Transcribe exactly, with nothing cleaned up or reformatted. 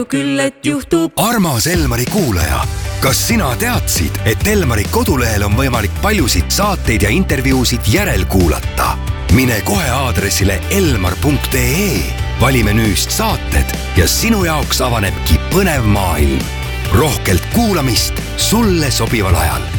küll, et juhtub. Armas Elmari kuulaja, kas sina teadsid, et Elmari kodulehel on võimalik paljusid saateid ja intervjuusid järel kuulata? Mine kohe aadressile elmar punkt ee, vali menüüst saated ja sinu jaoks avanebki põnev maailm. Rohkelt kuulamist sulle sobival ajal.